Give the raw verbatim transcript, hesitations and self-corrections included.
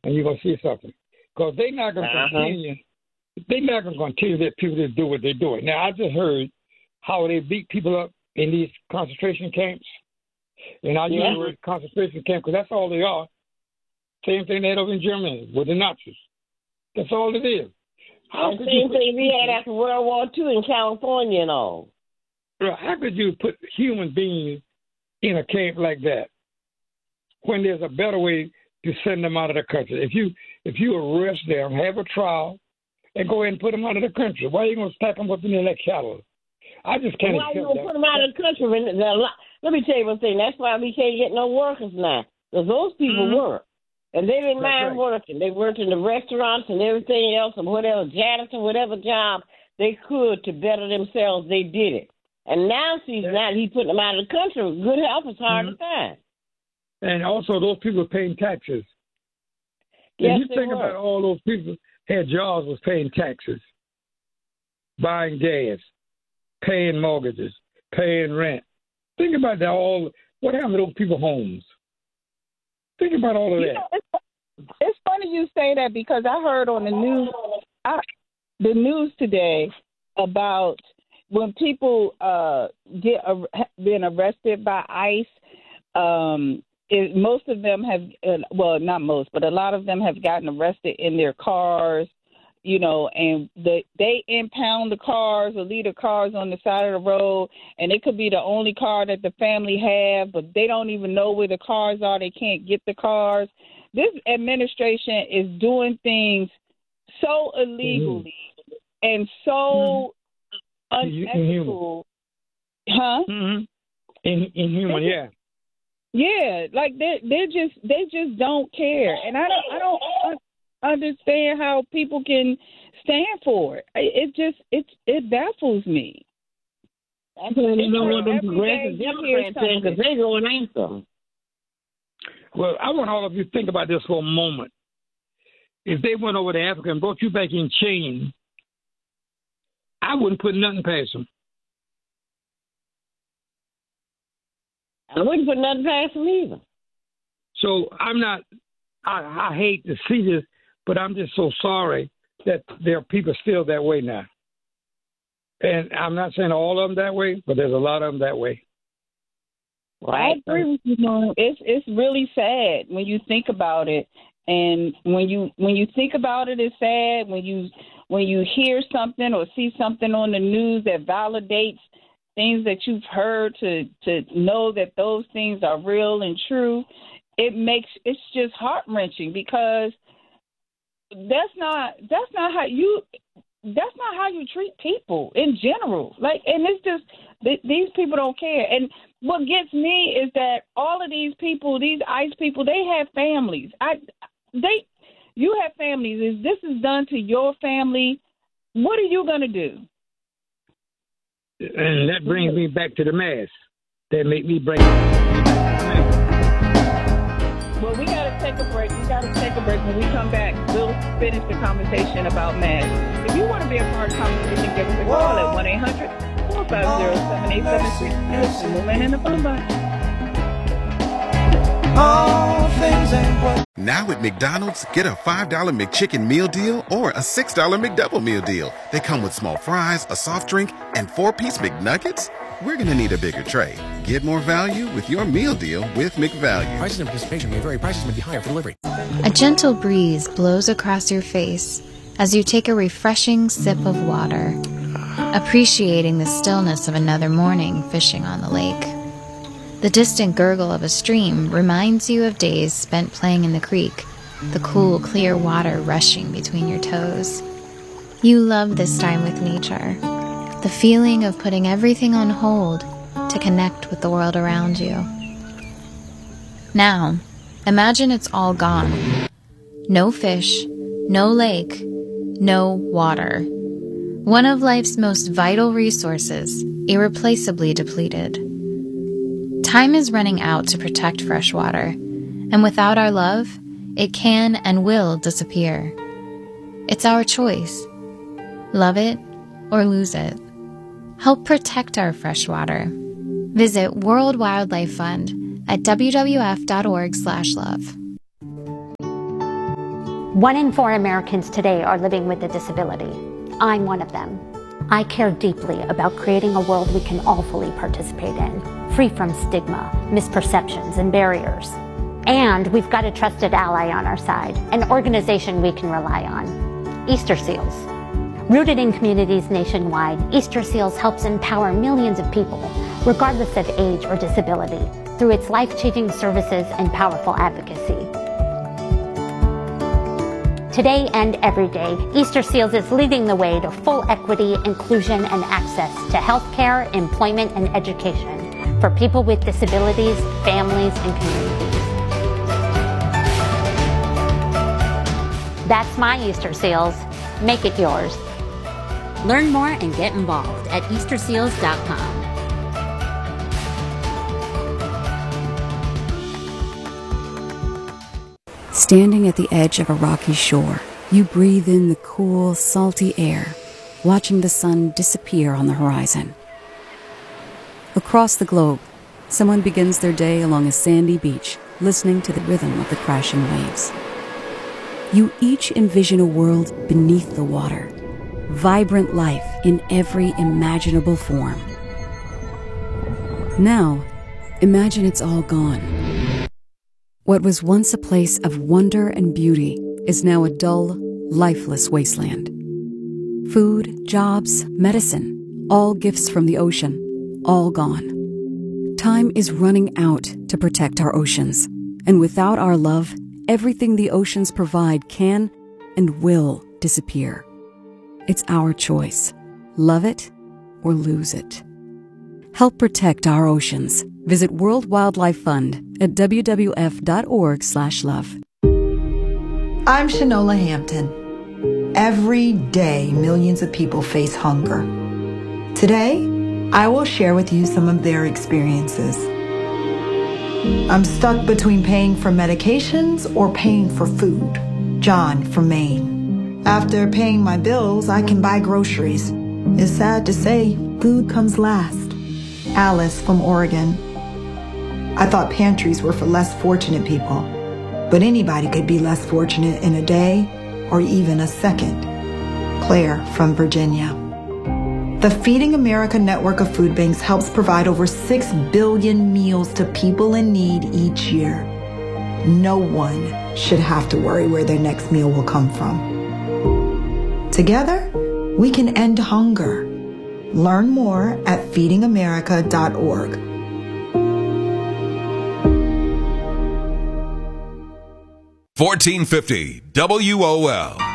and you're going to see something. Because they're not going to Uh-huh. continue. They're not going to continue that people to do what they're doing. Now, I just heard how they beat people up in these concentration camps. And I use Yeah. the word concentration camp because that's all they are. Same thing they had over in Germany with the Nazis. That's all it is. How The could you same put thing we had people- after World War Two in California and all. How could you put human beings in a camp like that when there's a better way to send them out of the country? If you if you arrest them, have a trial, and go ahead and put them out of the country, why are you going to stack them up in there like cattle? I just can't Why you accept gonna that. put them out of the country? When the- the- Let me tell you one thing. That's why we can't get no workers now. Because those people Mhm. work. And they didn't That's mind right. working. They worked in the restaurants and everything else and whatever, janitor, whatever job they could to better themselves, they did it. And now she's Yeah. not, he putting them out of the country. Good help is hard Mhm. to find. And also, those people are paying taxes. Yes, and you they think were. about all those people had jobs was paying taxes, buying gas, paying mortgages, paying rent. Think about that. All what happened to those people's homes? Think about all of You that. know, it's, it's funny you say that because I heard on the news, I, the news today about when people uh, get uh, been arrested by ICE. Um, it, most of them have, uh, well, not most, but a lot of them have gotten arrested in their cars. You know, and they they impound the cars or leave the cars on the side of the road, and it could be the only car that the family have, but they don't even know where the cars are. They can't get the cars. This administration is doing things so illegally mm-hmm. and so mm-hmm. unethical. Huh? Mm-hmm. In, inhuman, yeah. Yeah, like they they just they just don't care, and I don't I don't. I, understand how people can stand for it. It just it it baffles me. That's when you know what them Every progressive day you Democrats hear saying because they going ain't them. Well, I want all of you to think about this for a moment. If they went over to Africa and brought you back in chains, I wouldn't put nothing past them. I wouldn't put nothing past them either. So I'm not. I, I hate to see this. But I'm just so sorry that there are people still that way now. And I'm not saying all of them that way, but there's a lot of them that way. Well, I agree with you, Moon. It's it's really sad when you think about it, and when you when you think about it, it's sad. When you when you hear something or see something on the news that validates things that you've heard, to to know that those things are real and true, it makes it's just heart wrenching because. That's not that's not how you that's not how you treat people in general. Like, and it's just th- these people don't care. And what gets me is that all of these people, these ICE people, they have families. I they you have families. If this is done to your family, what are you gonna do? And that brings me back to the mask. That make me bring. Well, we got to take a break. We got to take a break. When we come back, we'll finish the conversation about masks. If you want to be a part of the conversation, give us a call at one eight hundred four five zero seven eight seven six. Listen, woman in the phone box. All things ain't what. Now at McDonald's, get a five dollar McChicken meal deal or a six dollar McDouble meal deal. They come with small fries, a soft drink, and four-piece McNuggets. We're going to need a bigger tray. Get more value with your meal deal with McValue. Prices and participation may vary. Prices may be higher for delivery. A gentle breeze blows across your face as you take a refreshing sip of water, appreciating the stillness of another morning fishing on the lake. The distant gurgle of a stream reminds you of days spent playing in the creek, the cool, clear water rushing between your toes. You love this time with nature. The feeling of putting everything on hold to connect with the world around you. Now, imagine it's all gone. No fish, no lake, no water. One of life's most vital resources, irreplaceably depleted. Time is running out to protect fresh water, and without our love, it can and will disappear. It's our choice. Love it or lose it. Help protect our fresh water. Visit World Wildlife Fund at w w f dot org slash love. One in four Americans today are living with a disability. I'm one of them. I care deeply about creating a world we can all fully participate in, free from stigma, misperceptions, and barriers. And we've got a trusted ally on our side, an organization we can rely on, Easter Seals. Rooted in communities nationwide, Easter Seals helps empower millions of people, regardless of age or disability, through its life-changing services and powerful advocacy. Today and every day, Easter Seals is leading the way to full equity, inclusion, and access to healthcare, employment, and education for people with disabilities, families, and communities. That's my Easter Seals. Make it yours. Learn more and get involved at Easter Seals dot com. Standing at the edge of a rocky shore, you breathe in the cool, salty air, watching the sun disappear on the horizon. Across the globe, someone begins their day along a sandy beach, listening to the rhythm of the crashing waves. You each envision a world beneath the water, vibrant life in every imaginable form. Now, imagine it's all gone. What was once a place of wonder and beauty is now a dull, lifeless wasteland. Food, jobs, medicine, all gifts from the ocean, all gone. Time is running out to protect our oceans, and without our love, everything the oceans provide can and will disappear. It's our choice. Love it or lose it. Help protect our oceans. Visit World Wildlife Fund at w w f dot org slash love. I'm Shanola Hampton. Every day, millions of people face hunger. Today, I will share with you some of their experiences. I'm stuck between paying for medications or paying for food. John from Maine. After paying my bills, I can buy groceries. It's sad to say, food comes last. Alice from Oregon. I thought pantries were for less fortunate people, but anybody could be less fortunate in a day or even a second. Claire from Virginia. The Feeding America network of food banks helps provide over six billion meals to people in need each year. No one should have to worry where their next meal will come from. Together, we can end hunger. Learn more at feeding america dot org. fourteen fifty W O L.